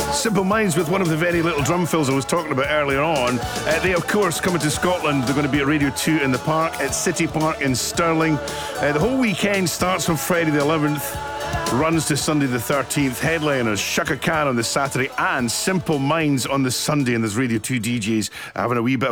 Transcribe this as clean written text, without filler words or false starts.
Simple Minds with one of the very little drum fills I was talking about earlier on. They, of course, coming to Scotland. They're going to be at Radio 2 in the Park, at City Park in Stirling. The whole weekend starts on Friday the 11th, runs to Sunday the 13th. Headliners, Chaka Khan on the Saturday and Simple Minds on the Sunday. And there's Radio 2 DJs having a wee bit